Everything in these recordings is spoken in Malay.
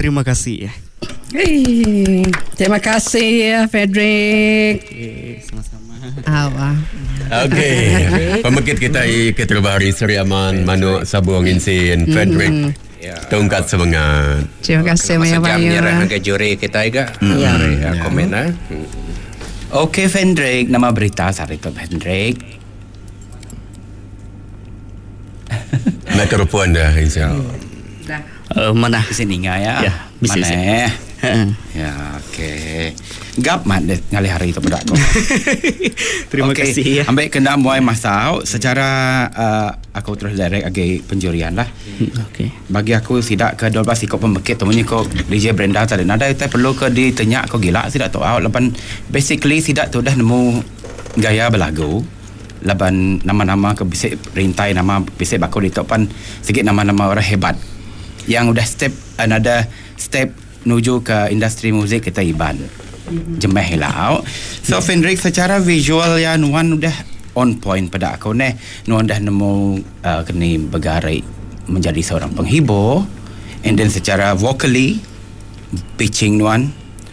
Terima kasih ya. Terima kasih ya Frederick. Sama-sama. Okey. Pemekit kita Terbaru Seri Aman Manu Sabung Insin Frederick. Tongkat semangat. Terima kasih banyak banyak. Jam juri kita juga. Komen lah. Okey Frederick, nama berita Sarito Frederick. Mikrofon dah insya-Allah. Mana? Sini ya. Ya, bisa. Mana? Ya, okey. Gap mat ngali hari itu pada aku. Terima kasih ya. Ambil kena muai masau secara aku terus direct agi penjurian lah. Okey. Bagi aku tidak ke 12 ikut pembekit temunya kau DJ Brenda tadi nada itu perlu ke ditanya kau gila tidak tahu lepan basically tidak tu dah nemu gaya berlagu leban nama-nama ke bisik rintai nama bisik bakul itu pan sikit nama-nama orang hebat yang udah another step menuju ke industri muzik kita iban jemeh hilau. So Fendrik secara visual ya Nuan udah on point pada aku Nuan dah nemu kena bergarai menjadi seorang penghibur, and then secara vocally pitching Nuan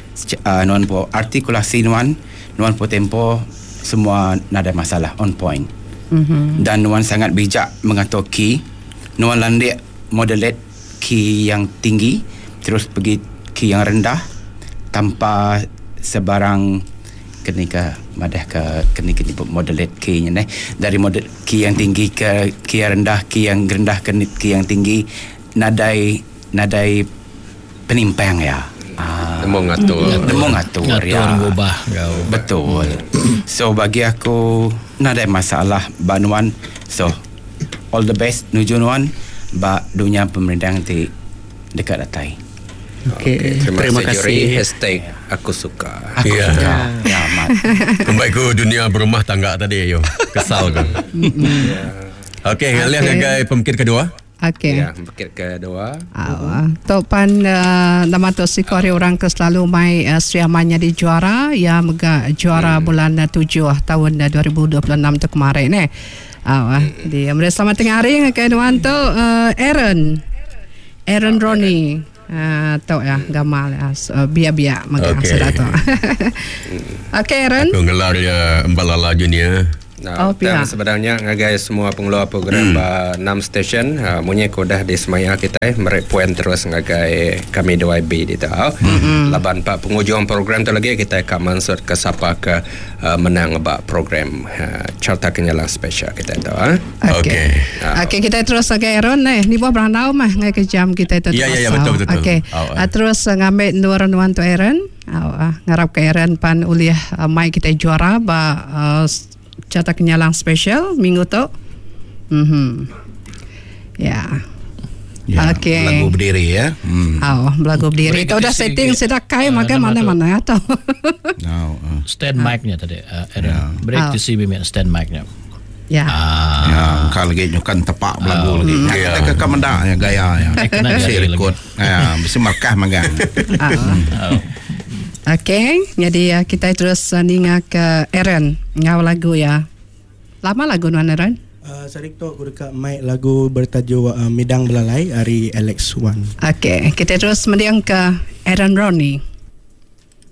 po artikulasi Nuan po tempo semua nada masalah on point. Dan Nuan sangat bijak mengatur key. Nuan landik modulate key yang tinggi terus pergi key yang rendah tanpa sebarang kenika madah ke kenika modulate key nya dari model key yang tinggi ke key yang rendah ke key yang tinggi nadai penimpang ya. Nemu ngatur ya. Ubah. Betul. So bagi aku nada masalah Banuan. So all the best nuju Nuan ba dunia pemerintahan di dekat datai. Okey. Terima kasih. Hashtag aku suka. Ya. Ya mat. Kembali ke dunia berumah tangga tadi yo. Kesal kan. Okey, ngalian ngagai pemikir kedua. Okey. Ya, pemikir kedua. Topan nama tu si kori orang ke selalu mai Sri Amannya di juara ya mega juara bulan 7 tahun 2026 tu kemarin di selamat tengah hari ke Nuan tu Aaron Ronnie tahu ya gamal ya biar mega sudah tu. Okey Aaron. Aku ngelar ya Mbalala Junior. Dan sebenarnya ngagai semua pengelola program 6 stesen munye kodah di semaya kita merepoin terus ngagai kami 2B di tahu laban pak penghujung program tu lagi kita akan mansur ke siapa ke menang ba program carta kenyalang spesial kita tahu. Okey kita terus ngagai Aaron ni buat berandau mah ngagai jam kita itu ya betul okey terus ngambil nuan tu Aaron ngarap ke Aaron pan uliah mai kita juara ba Carta kenyalang spesial minggu tu. Ya. Okey. Lagu berdiri ya. Lagu berdiri. Itu dah setting sudah kai maka mana-mana atau. Stand mic-nya tadi. Break to see me stand mic-nya. Ya. Kalau lagi nyukan tepak lagu lagi. Kita ke kamenda ya gaya ya. Si rekod. Ya, bisa markah magang. Okey, jadi kita terus ninga ke Aaron ngau lagu ya. Lama lagu Nuan Aaron? Sarik tu aku dekat mic lagu bertajuk Midang Belalai dari Alex Wan. Okey, kita terus mendiang ke Aaron Ronnie.